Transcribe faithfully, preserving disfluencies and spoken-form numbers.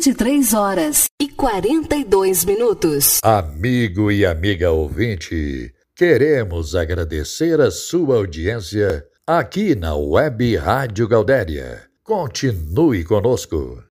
vinte e três horas e quarenta e dois minutos. Amigo e amiga ouvinte, queremos agradecer a sua audiência aqui na Web Rádio Gaudéria. Continue conosco.